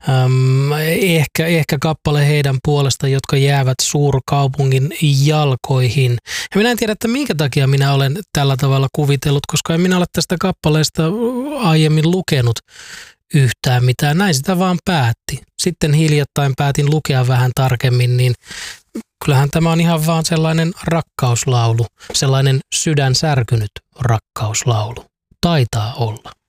Ehkä kappale heidän puolesta, jotka jäävät suurkaupungin jalkoihin. Ja minä en tiedä, että minkä takia minä olen tällä tavalla kuvitellut, koska en minä ole tästä kappaleesta aiemmin lukenut yhtään mitään. Näin sitä vaan päätti. Sitten hiljattain päätin lukea vähän tarkemmin, niin kyllähän tämä on ihan vaan sellainen rakkauslaulu, sellainen sydänsärkynyt rakkauslaulu. Taitaa olla.